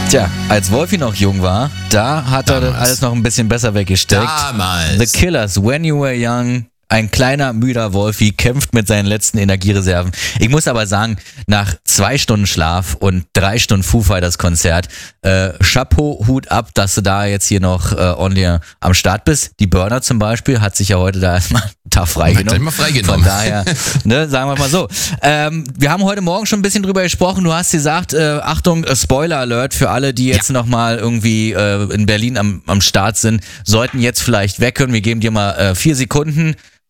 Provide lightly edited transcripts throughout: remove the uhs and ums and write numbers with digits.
Tja, als Wolfi noch jung war, da hat er das alles noch ein bisschen besser weggesteckt. Damals. The Killers, When You Were Young. Ein kleiner, müder Wolfi kämpft mit seinen letzten Energiereserven. Ich muss aber sagen, nach 2 Stunden Schlaf und 3 Stunden Foo Fighters Konzert, Chapeau, Hut ab, dass du da jetzt hier noch ordentlich am Start bist. Die Burner zum Beispiel hat sich ja heute da erstmal einen Tag freigenommen. Von daher, ne, sagen wir mal so. Wir haben heute Morgen schon ein bisschen drüber gesprochen. Du hast gesagt, Achtung, Spoiler Alert für alle, die jetzt nochmal irgendwie in Berlin am Start sind, sollten jetzt vielleicht weg können. Wir geben dir mal 4 Sekunden.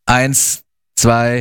1, 2,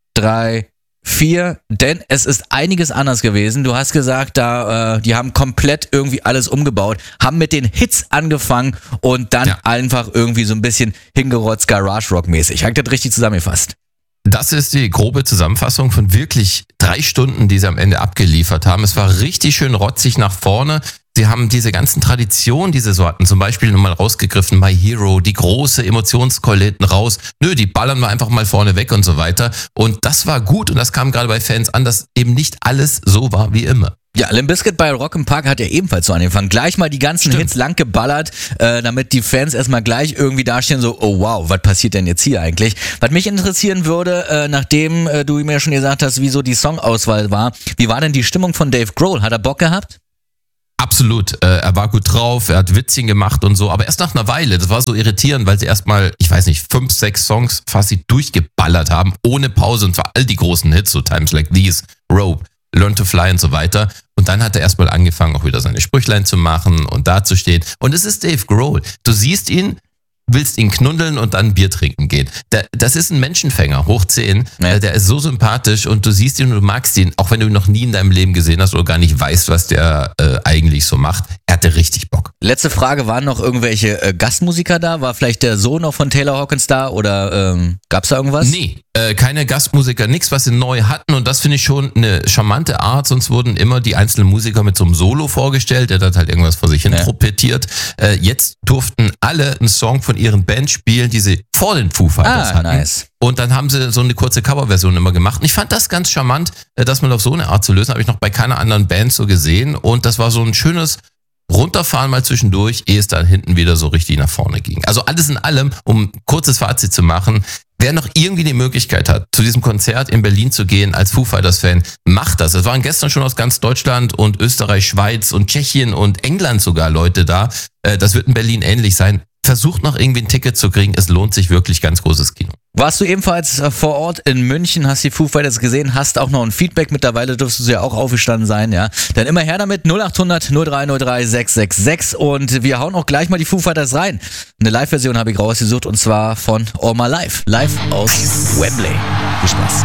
3, 4, denn es ist einiges anders gewesen. Du hast gesagt, die haben komplett irgendwie alles umgebaut, haben mit den Hits angefangen und dann einfach irgendwie so ein bisschen hingerotzt Garage Rock mäßig. Habe ich das richtig zusammengefasst? Das ist die grobe Zusammenfassung von wirklich 3 Stunden, die sie am Ende abgeliefert haben. Es war richtig schön rotzig nach vorne. Sie haben diese ganzen Traditionen, die sie so hatten, zum Beispiel nochmal rausgegriffen, My Hero, die große Emotionskeule hinten raus. Nö, die ballern wir einfach mal vorne weg und so weiter. Und das war gut und das kam gerade bei Fans an, dass eben nicht alles so war wie immer. Ja, Limp Bizkit bei Rock im Park hat ja ebenfalls so angefangen. Gleich mal die ganzen Hits lang geballert, damit die Fans erstmal gleich irgendwie dastehen, so, oh wow, was passiert denn jetzt hier eigentlich? Was mich interessieren würde, nachdem du mir schon gesagt hast, wie so die Songauswahl war, wie war denn die Stimmung von Dave Grohl? Hat er Bock gehabt? Absolut, er war gut drauf, er hat Witzchen gemacht und so, aber erst nach einer Weile, das war so irritierend, weil sie erstmal, 5, 6 Songs fast durchgeballert haben, ohne Pause und zwar all die großen Hits, so Times Like These, Rope, Learn to Fly und so weiter. Und dann hat er erstmal angefangen, auch wieder seine Sprüchlein zu machen und dazustehen. Und es ist Dave Grohl. Du siehst ihn, willst ihn knuddeln und dann Bier trinken gehen. Das ist ein Menschenfänger, hoch 10. Ja. Der ist so sympathisch und du siehst ihn und du magst ihn, auch wenn du ihn noch nie in deinem Leben gesehen hast oder gar nicht weißt, was der eigentlich so macht. Er hatte richtig Bock. Letzte Frage, waren noch irgendwelche Gastmusiker da? War vielleicht der Sohn noch von Taylor Hawkins da oder gab's da irgendwas? Nee, keine Gastmusiker, nichts, was sie neu hatten und das finde ich schon eine charmante Art, sonst wurden immer die einzelnen Musiker mit so einem Solo vorgestellt, der hat halt irgendwas vor sich hin trumpetiert. Jetzt durften alle einen Song von ihren Bands spielen, die sie vor den Foo Fighters hatten. Nice. Und dann haben sie so eine kurze Coverversion immer gemacht. Und ich fand das ganz charmant, das mal auf so eine Art zu lösen. Habe ich noch bei keiner anderen Band so gesehen. Und das war so ein schönes Runterfahren mal zwischendurch, ehe es dann hinten wieder so richtig nach vorne ging. Also alles in allem, um ein kurzes Fazit zu machen, wer noch irgendwie die Möglichkeit hat, zu diesem Konzert in Berlin zu gehen als Foo Fighters Fan, macht das. Es waren gestern schon aus ganz Deutschland und Österreich, Schweiz und Tschechien und England sogar Leute da. Das wird in Berlin ähnlich sein. Versucht noch irgendwie ein Ticket zu kriegen. Es lohnt sich wirklich, ganz großes Kino. Warst du ebenfalls vor Ort in München, hast die Foo Fighters gesehen, hast auch noch ein Feedback, mittlerweile dürftest du ja auch aufgestanden sein, ja. Dann immer her damit, 0800 0303 666 und wir hauen auch gleich mal die Foo Fighters rein. Eine Live-Version habe ich rausgesucht und zwar von All My Life, live aus Wembley. Viel Spaß.